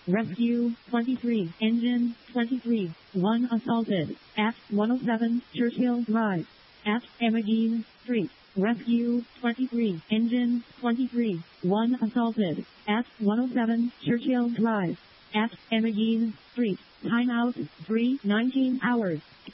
Rescue 23. Engine 23. 1 assaulted at 107 Churchill Drive at Emmeline Street. Rescue 23. Engine 23. 1 assaulted at 107 Churchill Drive at Emmeline Street. Timeout 3:19 hours.